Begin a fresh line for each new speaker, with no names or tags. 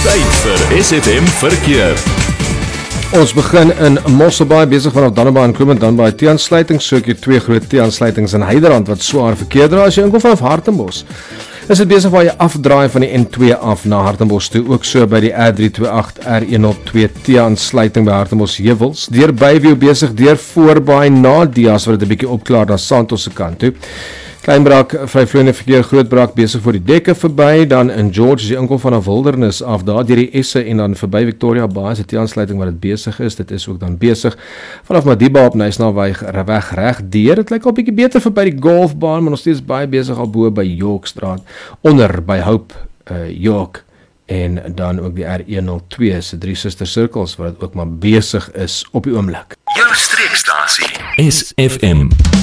Tyd vir SFM Verkeer.
Ons begin in Mosselbaai, besig vanaf Dannenbaai en Kroon, dan by T-aansluiting, so ek hier 2 groot T-aansluitings in Heiderand wat swaar verkeer dra. As jy inkom vanaf Hartenbos, is dit besig waar jy afdraai van die N2 af na Hartenbos toe, ook so by die R328 R102 T-aansluiting by Hartenbos Heuwels, deur Byview besig, deur Voorbaai na Dias wat dit 'n bietjie opklaar na Santos se kant toe. Kleinbraak, vryvloeiende verkeer, Grootbraak besig voor die dekke verby, dan in George, as jy inkom van 'n Wildernis af, daar deur die Esse en dan verby Victoria Bay, is die aansluiting wat dit besig is, dit is ook dan besig, vanaf Madiba op Nysnaweg reg deur, dit lyk al bietjie beter verby die golfbaan, maar nog steeds baie besig al bo by Yorkstraat, onder by Hope, York, en dan ook die R102 se 3 Suster Circles, wat ook maar besig is op die oomblik.
Jou streekstasie, SFM.